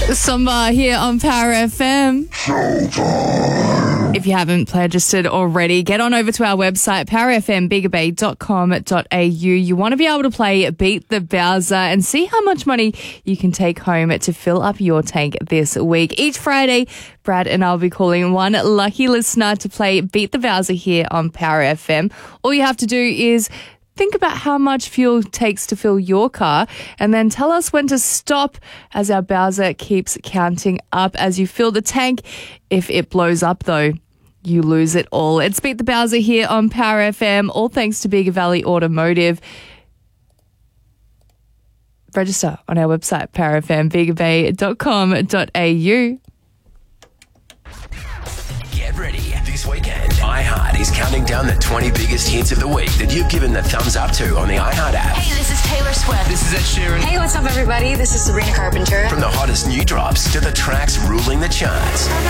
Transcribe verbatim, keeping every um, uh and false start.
Samba here on Power F M. If you haven't registered already, get on over to our website, power f m bigger bay dot com dot a u. You want to be able to play Beat the Bowser and see how much money you can take home to fill up your tank this week. Each Friday, Brad and I'll be calling one lucky listener to play Beat the Bowser here on Power F M. All you have to do is think about how much fuel takes to fill your car and then tell us when to stop as our Bowser keeps counting up as you fill the tank. If it blows up, though, you lose it all. It's Beat the Bowser here on Power F M, all thanks to Bigger Valley Automotive. Register on our website, power f m bigger bay dot com dot a u. Get ready. This weekend, iHeart is counting down the twenty biggest hits of the week that you've given the thumbs up to on the iHeart app. Hey, this is Taylor Swift. This is Ed Sheeran. Hey, what's up, everybody? This is Sabrina Carpenter. From the hottest new drops to the tracks ruling the charts.